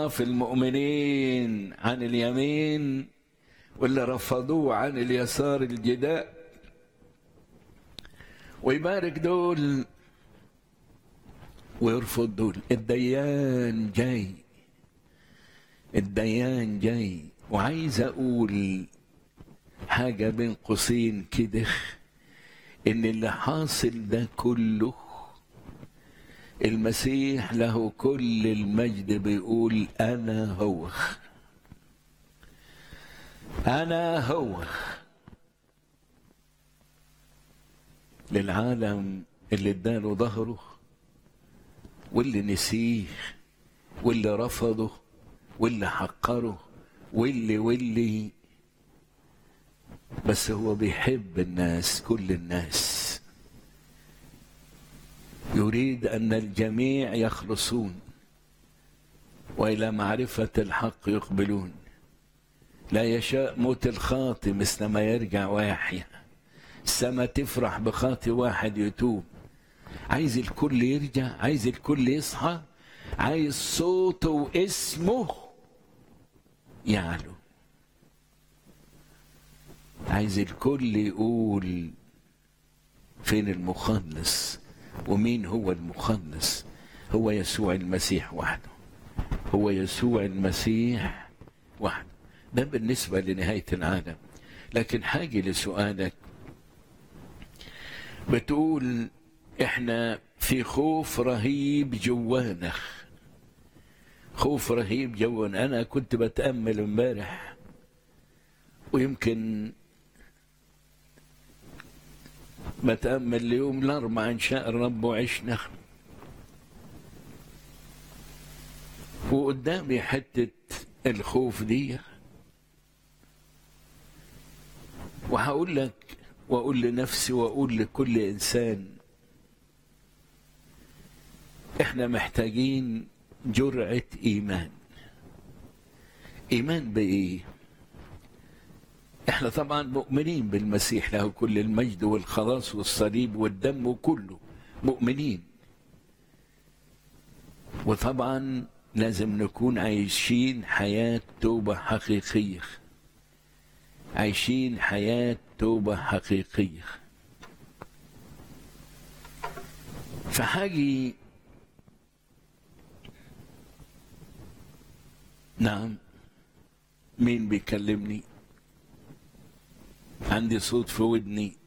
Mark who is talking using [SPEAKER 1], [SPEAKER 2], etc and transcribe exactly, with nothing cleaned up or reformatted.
[SPEAKER 1] في المؤمنين عن اليمين واللي رفضوه عن اليسار الجداء، ويبارك دول ويرفض دول. الديان جاي، الديان جاي. وعايز اقول حاجة بين قوسين كده، ان اللي حاصل ده كله المسيح له كل المجد بيقول انا هو، انا هو. للعالم اللي اداله ظهره واللي نسيه واللي رفضه واللي حقره واللي واللي بس هو بيحب الناس، كل الناس. يريد أن الجميع يخلصون وإلى معرفة الحق يقبلون. لا يشاء موت الخاطئ مثل ما يرجع ويحيا. السما تفرح بخاطئ واحد يتوب. عايز الكل يرجع، عايز الكل يصحى، عايز صوته واسمه يعلو، عايز الكل يقول فين المخلص. ومين هو المخلص؟ هو يسوع المسيح وحده، هو يسوع المسيح وحده. ده بالنسبة لنهاية العالم. لكن حاجة لسؤالك، بتقول احنا في خوف رهيب جوانا، خوف رهيب جوانا. انا كنت بتأمل امبارح ويمكن بتأمل اليوم الأربعاء إن شاء الرب وعشنا، وقدامي حتة الخوف دي، وهقول لك وأقول لنفسي وأقول لكل إنسان، إحنا محتاجين جرعة إيمان. إيمان بإيه؟ احنا طبعا مؤمنين بالمسيح له كل المجد والخلاص والصليب والدم وكله، مؤمنين. وطبعا لازم نكون عايشين حياة توبة حقيقية، عايشين حياة توبة حقيقية. فحاجي نعم. مين بيكلمني؟ عندي صوت في ودني.